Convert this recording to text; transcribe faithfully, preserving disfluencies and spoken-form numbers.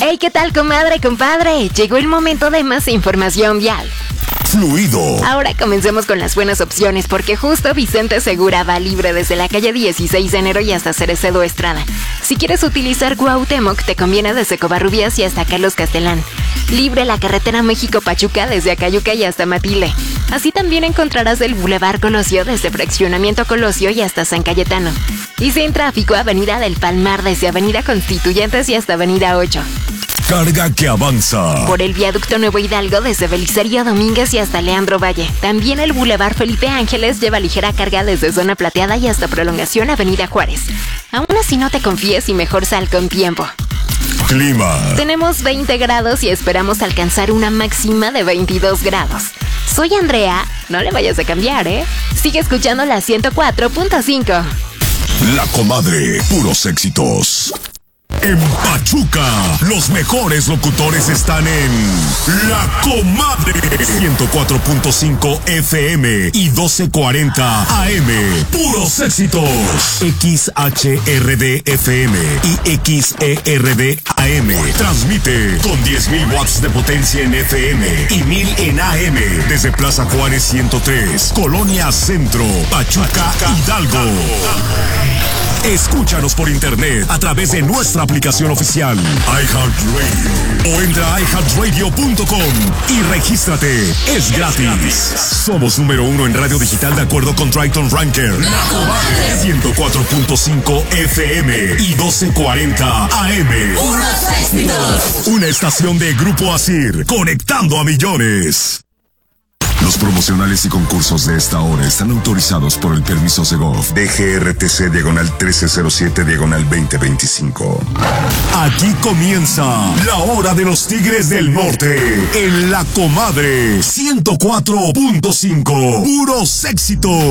Hey, ¿qué tal, comadre, compadre? Llegó el momento de más información vial. Fluido. Ahora comencemos con las buenas opciones, porque justo Vicente Segura va libre desde la calle dieciséis de enero y hasta Cerecedo Estrada. Si quieres utilizar Cuauhtémoc, te conviene desde Covarrubias y hasta Carlos Castelán. Libre la carretera México-Pachuca desde Acayuca y hasta Matile. Así también encontrarás el Boulevard Colosio desde Fraccionamiento Colosio y hasta San Cayetano. Y sin tráfico, Avenida del Palmar desde Avenida Constituyentes y hasta Avenida ocho. Carga que avanza. Por el viaducto Nuevo Hidalgo desde Belisario Domínguez y hasta Leandro Valle. También el Boulevard Felipe Ángeles lleva ligera carga desde Zona Plateada y hasta Prolongación Avenida Juárez. Aún así no te confíes y mejor sal con tiempo. Clima. Tenemos veinte grados y esperamos alcanzar una máxima de veintidós grados. Soy Andrea, no le vayas a cambiar, ¿eh? Sigue escuchando la ciento cuatro punto cinco. La Comadre, puros éxitos. En Pachuca, los mejores locutores están en La Comadre. ciento cuatro punto cinco F M y doce cuarenta A M. Puros éxitos. X H R D F M y X E R D A M. Transmite con diez mil watts de potencia en F M y mil en A M. Desde Plaza Juárez ciento tres, Colonia Centro, Pachuca, Hidalgo. Escúchanos por internet a través de nuestra aplicación oficial iHeartRadio o entra a i heart radio punto com y regístrate. Es gratis. Somos número uno en radio digital de acuerdo con Triton Ranker. La Comadre. ciento cuatro punto cinco F M y doce cuarenta A M. ¡Puros éxitos! Una estación de Grupo Asir, conectando a millones. Los promocionales y concursos de esta hora están autorizados por el permiso Segov D G R T C diagonal trece cero siete diagonal veinte veinticinco. Aquí comienza la hora de los Tigres del Norte en La Comadre ciento cuatro punto cinco. Puros éxitos.